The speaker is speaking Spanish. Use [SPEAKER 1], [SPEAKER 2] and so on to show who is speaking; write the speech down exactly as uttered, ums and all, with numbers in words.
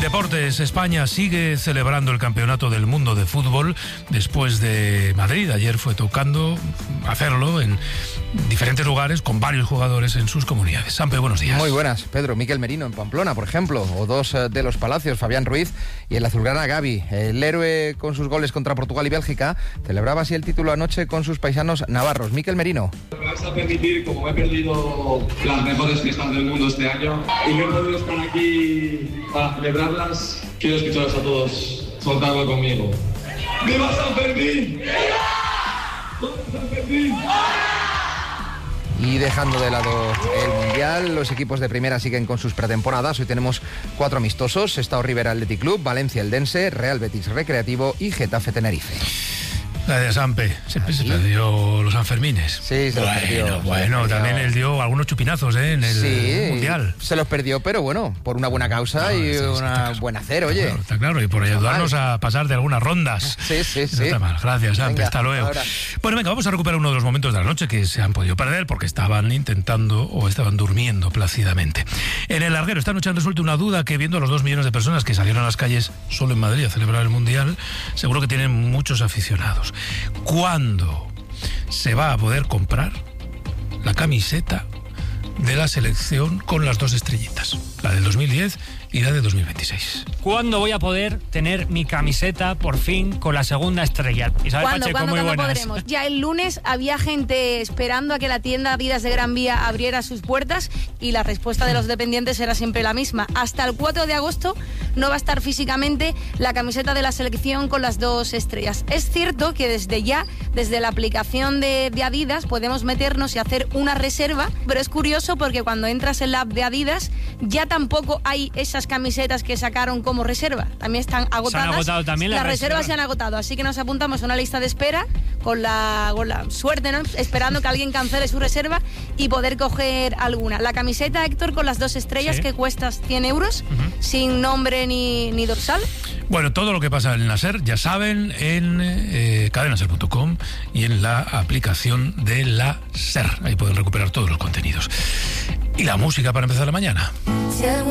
[SPEAKER 1] Deportes, España sigue celebrando el Campeonato del Mundo de Fútbol después de Madrid. Ayer fue tocando hacerlo en diferentes lugares con varios jugadores en sus comunidades. Sampe, buenos días.
[SPEAKER 2] Muy buenas, Pedro. Miquel Merino en Pamplona, por ejemplo, o dos de los Palacios, Fabián Ruiz y el azulgrana Gavi. El héroe con sus goles contra Portugal y Bélgica celebraba así el título anoche con sus paisanos navarros. Miquel Merino.
[SPEAKER 3] Me vais a permitir, como he perdido las mejores fiestas del mundo este año y no he podido estar aquí para celebrarlas, quiero escucharos a todos soltarlo conmigo. ¡Viva San Fermín! ¡Viva San Fermín!
[SPEAKER 2] Y dejando de lado el Mundial, los equipos de primera siguen con sus pretemporadas. Hoy tenemos cuatro amistosos: Sestao River Athletic Club, Valencia Eldense, Real Betis Recreativo y Getafe Tenerife.
[SPEAKER 1] La de Sampe, siempre se perdió los Sanfermines.
[SPEAKER 2] Sí, se los
[SPEAKER 1] bueno,
[SPEAKER 2] perdió.
[SPEAKER 1] Bueno,
[SPEAKER 2] se
[SPEAKER 1] también él dio algunos chupinazos ¿eh? en el
[SPEAKER 2] sí,
[SPEAKER 1] Mundial.
[SPEAKER 2] Se los perdió, pero bueno, por una buena causa no, y sí, una sí, buen hacer, oye.
[SPEAKER 1] Claro, está claro, y por ayudarnos a pasar de algunas rondas.
[SPEAKER 2] Sí, sí, sí.
[SPEAKER 1] No está mal, gracias, Sampe,
[SPEAKER 2] venga,
[SPEAKER 1] hasta luego.
[SPEAKER 2] Ahora.
[SPEAKER 1] Bueno, venga, vamos a recuperar uno de los momentos de la noche que se han podido perder porque estaban intentando o estaban durmiendo plácidamente. En el larguero esta noche han resuelto una duda que, viendo a los dos millones de personas que salieron a las calles solo en Madrid a celebrar el Mundial, seguro que tienen muchos aficionados. ¿Cuándo se va a poder comprar la camiseta de la selección con las dos estrellitas? La del dos mil diez y la del dos mil veintiséis.
[SPEAKER 4] ¿Cuándo voy a poder tener mi camiseta por fin con la segunda estrella? Isabel
[SPEAKER 5] ¿Cuándo,
[SPEAKER 4] Pacheco,
[SPEAKER 5] ¿cuándo,
[SPEAKER 4] muy
[SPEAKER 5] ¿cuándo
[SPEAKER 4] buenas.
[SPEAKER 5] podremos? Ya el lunes había gente esperando a que la tienda Adidas de Gran Vía abriera sus puertas y la respuesta de los dependientes era siempre la misma. Hasta el cuatro de agosto no va a estar físicamente la camiseta de la selección con las dos estrellas. Es cierto que desde ya, desde la aplicación de, de Adidas, podemos meternos y hacer una reserva, pero es curioso porque cuando entras en la app de Adidas ya tampoco hay esas camisetas que sacaron como reserva. También están agotadas.
[SPEAKER 4] Se han agotado también las,
[SPEAKER 5] las reservas.
[SPEAKER 4] reservas
[SPEAKER 5] se han agotado, así que nos apuntamos a una lista de espera con la, con la suerte, ¿no? Esperando que alguien cancele su reserva y poder coger alguna. La camiseta, Héctor, con las dos estrellas, sí, que cuesta cien euros, uh-huh, sin nombre ni, ni dorsal.
[SPEAKER 1] Bueno, todo lo que pasa en la SER, ya saben, en eh, cadena ser punto com y en la aplicación de la SER. Ahí pueden recuperar todos los contenidos. Y la música para empezar la mañana.